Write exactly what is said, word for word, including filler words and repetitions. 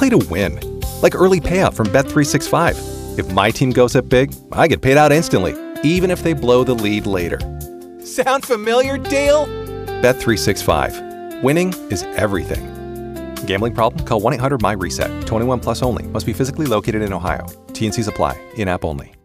play to win. Like early payout from Bet three sixty-five. If my team goes up big, I get paid out instantly, even if they blow the lead later. Sound familiar, Dale? Bet three sixty-five. Winning is everything. Gambling problem? Call one eight hundred M Y RESET. twenty-one plus only. Must be physically located in Ohio. T and Cs apply. In-app only.